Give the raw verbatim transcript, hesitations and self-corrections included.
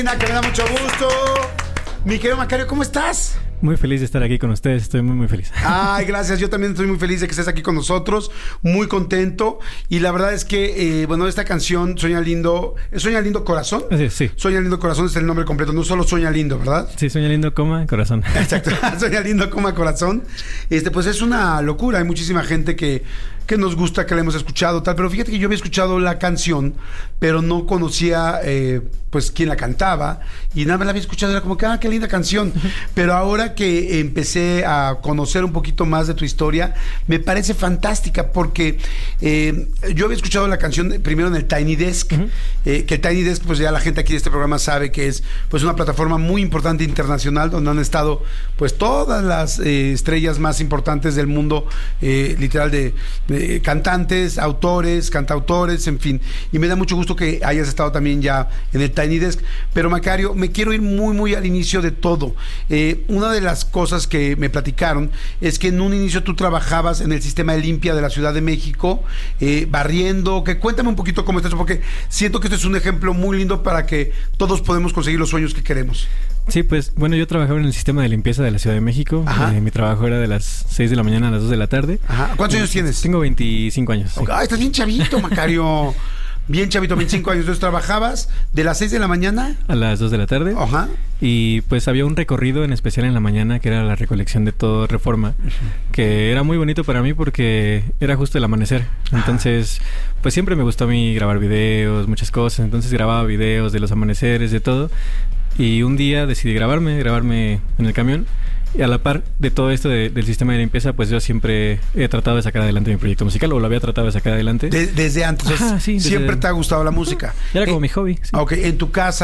Que me da mucho gusto. Mi querido Macario, ¿cómo estás? Muy feliz de estar aquí con ustedes, estoy muy muy feliz. Ay, gracias, yo también estoy muy feliz de que estés aquí con nosotros, muy contento. Y la verdad es que, eh, bueno, esta canción, Sueña Lindo, ¿es Sueña Lindo Corazón? Sí, sí. Sueña Lindo Corazón es el nombre completo, no solo Sueña Lindo, ¿verdad? Sí, Sueña Lindo, coma, corazón. Exacto, Sueña Lindo, coma, corazón. Este, pues es una locura, hay muchísima gente que, que nos gusta, que la hemos escuchado, tal. Pero fíjate que yo había escuchado la canción, pero no conocía, eh, pues, quién la cantaba. Y nada más la había escuchado, era como que, ah, qué linda canción. Pero ahora que empecé a conocer un poquito más de tu historia, me parece fantástica porque eh, yo había escuchado la canción primero en el Tiny Desk, uh-huh. eh, que el Tiny Desk, pues ya la gente aquí de este programa sabe que es pues una plataforma muy importante internacional donde han estado pues todas las eh, estrellas más importantes del mundo, eh, literal de, de cantantes, autores, cantautores, en fin. Y me da mucho gusto que hayas estado también ya en el Tiny Desk. Pero Macario, me quiero ir muy muy al inicio de todo. Eh, una de las cosas que me platicaron es que en un inicio tú trabajabas en el sistema de limpia de la Ciudad de México, eh, barriendo, que cuéntame un poquito cómo estás, porque siento que este es un ejemplo muy lindo para que todos podemos conseguir los sueños que queremos. Sí, pues bueno, yo trabajaba en el sistema de limpieza de la Ciudad de México. Eh, mi trabajo era de las seis de la mañana a las dos de la tarde. Ajá. ¿Cuántos eh, años tienes? Tengo veinticinco años. Okay. Sí. Ay, estás bien chavito, Macario. Bien chavito, veinticinco años. Entonces trabajabas de las seis de la mañana a las dos de la tarde. Ajá. Y pues había un recorrido en especial en la mañana que era la recolección de todo Reforma, uh-huh. que era muy bonito para mí porque era justo el amanecer. Entonces, pues siempre me gustó a mí grabar videos, muchas cosas. Entonces grababa videos de los amaneceres, de todo. Y un día decidí grabarme, grabarme en el camión. Y a la par de todo esto de, del sistema de limpieza, pues yo siempre he tratado de sacar adelante mi proyecto musical, o lo había tratado de sacar adelante. De, desde antes. Ajá, sí, desde... Siempre te ha gustado la música. Era como eh, mi hobby. Sí. Ok, en tu casa